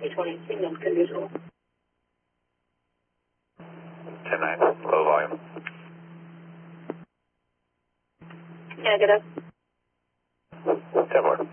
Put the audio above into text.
320, signal conditional. 10-9, low volume. Negative. 10 more.